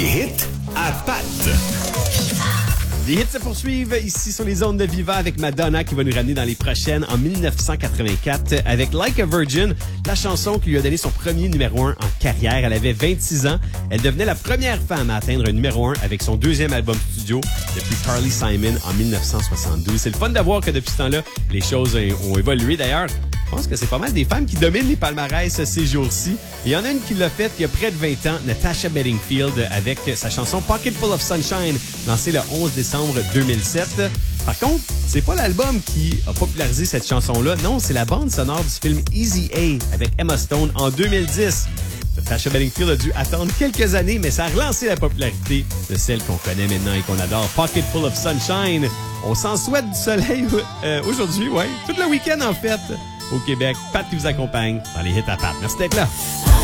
Les hits à Pat. Les hits se poursuivent ici sur les ondes de Viva avec Madonna qui va nous ramener dans les prochaines en 1984 avec Like a Virgin, la chanson qui lui a donné son premier numéro 1 en carrière. Elle avait 26 ans. Elle devenait la première femme à atteindre un numéro 1 avec son deuxième album studio depuis Carly Simon en 1972. C'est le fun de voir que depuis ce temps-là, les choses ont évolué. D'ailleurs, je pense que c'est pas mal des femmes qui dominent les palmarès ces jours-ci. Il y en a une qui l'a fait il y a près de 20 ans, Natasha Bedingfield, avec sa chanson Pocket Full of Sunshine, lancée le 11 décembre 2007. Par contre, c'est pas l'album qui a popularisé cette chanson-là. Non, c'est la bande sonore du film Easy A avec Emma Stone en 2010. Natasha Bedingfield a dû attendre quelques années, mais ça a relancé la popularité de celle qu'on connaît maintenant et qu'on adore, Pocket Full of Sunshine. On s'en souhaite du soleil aujourd'hui, ouais. Tout le week-end, en fait, au Québec. Pat qui vous accompagne dans les hits à Pat. Merci d'être là.